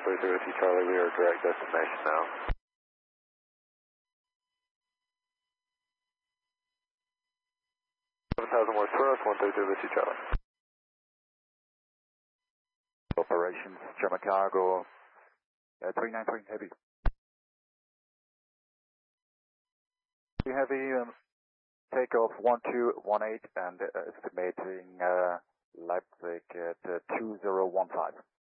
133 with you, Charlie. We are direct destination now. 7,000 West First, 133 with you, Charlie. Operations, German Cargo, 393 Heavy. Heavy, takeoff 1218 and estimating Leipzig at 2015.